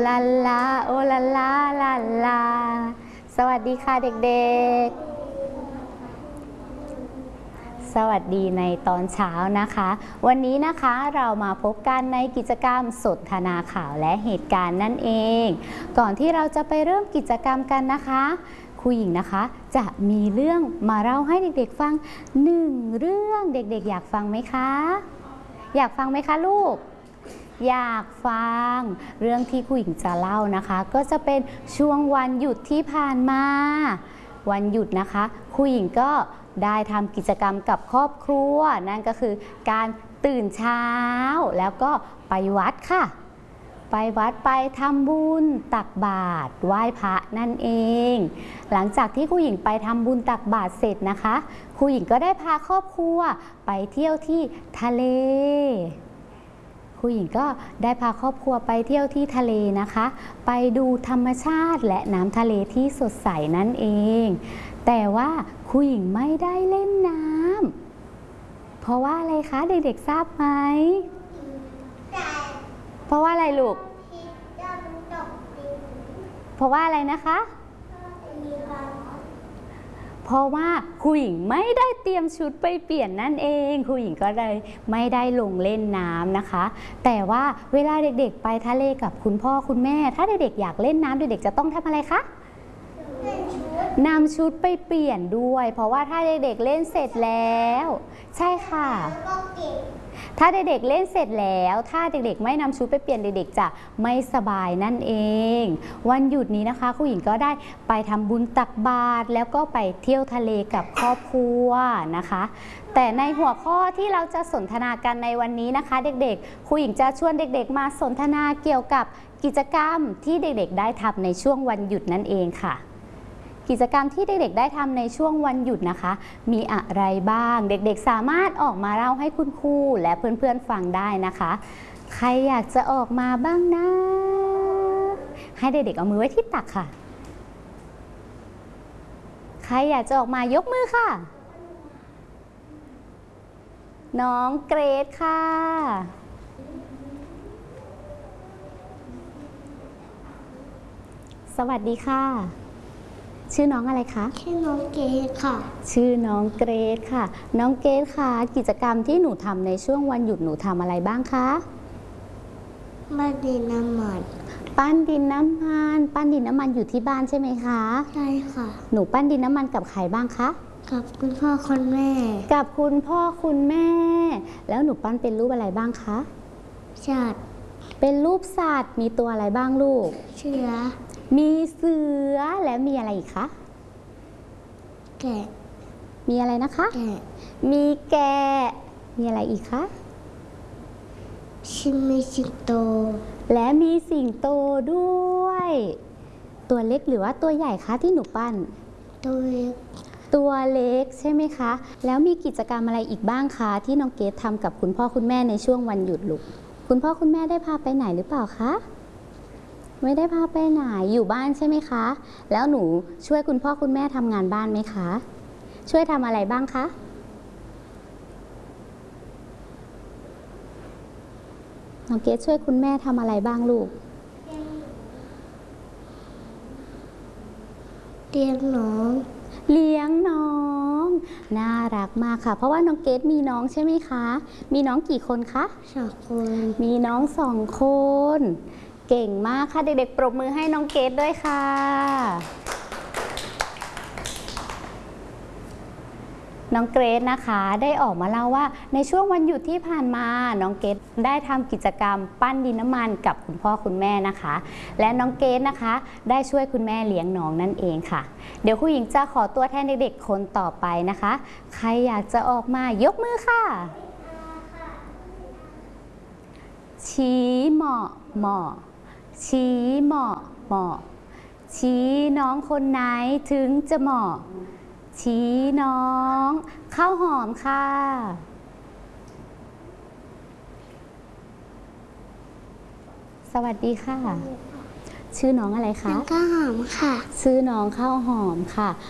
ลาลาโอลาลาลาลาสวัสดีค่ะเด็กๆสวัสดีในตอนเช้านะคะวันนี้นะคะเรามาพบกันในกิจกรรมสนทนาข่าวและเหตุการณ์นั่นเองก่อนที่เราจะไปเริ่มกิจกรรมกันนะคะครูหญิงนะคะจะมีเรื่องมาเล่าให้เด็กๆฟัง1 เรื่องเด็กๆอยากฟังไหมคะอยากฟังไหมคะลูกอยากฟังเรื่องที่ครูหญิงจะเล่านะคะก็จะเป็นช่วงวันหยุดที่ผ่านมาวันหยุดนะคะครูหญิงก็ได้ทำกิจกรรมกับครอบครัวนั่นก็คือการตื่นเช้าแล้วก็ไปวัดค่ะไปวัดไปทำบุญตักบาตรไหว้พระนั่นเองหลังจากที่ครูหญิงไปทำบุญตักบาตรเสร็จนะคะครูหญิงก็ได้พาครอบครัวไปเที่ยวที่ทะเลครูหญิงก็ได้พาครอบครัวไปเที่ยวที่ทะเลนะคะไปดูธรรมชาติและน้ำทะเลที่สดใสนั่นเองแต่ว่าครูหญิงไม่ได้เล่นน้ำเพราะว่าอะไรคะเด็กๆทราบไหมเพราะว่าอะไรลูกเพราะว่าอะไรนะคะเพราะว่าครูหญิงไม่ได้เตรียมชุดไปเปลี่ยนนั่นเองครูหญิงก็เลยไม่ได้ลงเล่นน้ำนะคะแต่ว่าเวลาเด็กๆไปทะเลกับคุณพ่อคุณแม่ถ้าเด็กๆอยากเล่นน้ำเด็กๆจะต้องทำอะไรคะนำชุดไปเปลี่ยนด้วยเพราะว่าถ้าเด็กๆเล่นเสร็จแล้วใช่ค่ะถ้าเด็กๆเล่นเสร็จแล้วถ้าเด็กๆไม่นำชุดไปเปลี่ยนเด็กๆจะไม่สบายนั่นเองวันหยุดนี้นะคะครูหญิงก็ได้ไปทำบุญตักบาตรแล้วก็ไปเที่ยวทะเลกับครอบครัวนะคะแต่ในหัวข้อที่เราจะสนทนากันในวันนี้นะคะเด็กๆครูหญิงจะชวนเด็กๆมาสนทนาเกี่ยวกับกิจกรรมที่เด็กๆได้ทำในช่วงวันหยุดนั่นเองค่ะกิจกรรมที่เด็กๆได้ทำในช่วงวันหยุดนะคะมีอะไรบ้างเด็กๆสามารถออกมาเล่าให้คุณครูและเพื่อนๆฟังได้นะคะใครอยากจะออกมาบ้างนะให้เด็กๆเอามือไว้ที่ตักค่ะใครอยากจะออกมายกมือค่ะน้องเกรซค่ะสวัสดีค่ะชื่อน้องอะไรคะชื่อน้องเกดค่ะชื่อน้องเกรซค่ะน้องเกรซค่ะกิจกรรมที่หนูทำในช่วงวันหยุดหนูทำอะไรบ้างคะปั้นดินน้ำมันปั้นดินน้ำมันปั้นดินน้ำมันอยู่ที่บ้านใช่ไหมคะใช่ค่ะหนูปั้นดินน้ำมันกับใครบ้างคะกับคุณพ่อคุณแม่กับคุณพ่อคุณแม่แล้วหนูปั้นเป็นรูปอะไรบ้างคะสัตว์เป็นรูปสัตว์มีตัวอะไรบ้างลูกเสือมีเสือแล้วมีอะไรอีกคะแกะมีอะไรนะคะแกะมีแกะมีอะไรอีกคะมีสิงโตและมีสิงโตด้วยตัวเล็กหรือว่าตัวใหญ่คะที่หนูปั้นตัวเล็กตัวเล็กใช่ไหมคะแล้วมีกิจกรรมอะไรอีกบ้างคะที่น้องเกดทำกับคุณพ่อคุณแม่ในช่วงวันหยุดลูกคุณพ่อคุณแม่ได้พาไปไหนหรือเปล่าคะไม่ได้พาไปไหนอยู่บ้านใช่ไหมคะแล้วหนูช่วยคุณพ่อคุณแม่ทำงานบ้านไหมคะช่วยทำอะไรบ้างคะน้องเกดช่วยคุณแม่ทำอะไรบ้างลูกเลี้ยงน้องเลี้ยงน้องน่ารักมากค่ะเพราะว่าน้องเกดมีน้องใช่ไหมคะมีน้องกี่คนคะ 2 คนมีน้อง2 คนเก่งมากค่ะเด็กๆปรบมือให้น้องเกดด้วยค่ะน้องเกรซนะคะได้ออกมาเล่าว่าในช่วงวันหยุดที่ผ่านมาน้องเกรซได้ทำกิจกรรมปั้นดินน้ำมันกับคุณพ่อคุณแม่นะคะและน้องเกรซนะคะได้ช่วยคุณแม่เลี้ยงน้องนั่นเองค่ะเดี๋ยวครูหญิงจะขอตัวแทนเด็กๆคนต่อไปนะคะใครอยากจะออกมายกมือค่ะชี้เหมาะเหมาะชี้เหมาะเหมาะชี้น้องคนไหนถึงจะเหมาะชี้น้องข้าวหอมค่ะสวัสดีค่ะชื่อน้องอะไรคะข้าวหอมค่ะชื่อน้องข้าวหอมค่ะ